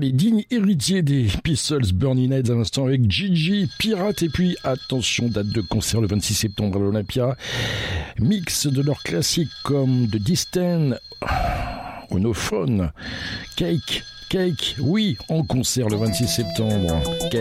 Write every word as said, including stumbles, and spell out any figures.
les dignes héritiers des Pistols Burning Heads à l'instant avec Gigi, Pirate, et puis attention, date de concert le vingt-six septembre à l'Olympia. Mix de leurs classiques comme The Distant, Onophone, Cake, Cake, oui, en concert le vingt-six septembre. Cake.